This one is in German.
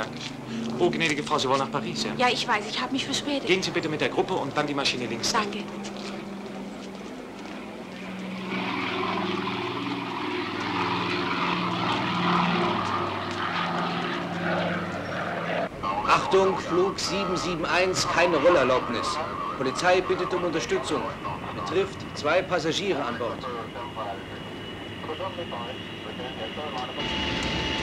Dank. Oh, gnädige Frau, Sie wollen nach Paris, ja? Ja, ich weiß, ich habe mich verspätet. Gehen Sie bitte mit der Gruppe und dann die Maschine links. Danke. Achtung, Flug 771, keine Rollerlaubnis. Polizei bittet um Unterstützung. Betrifft 2 Passagiere an Bord.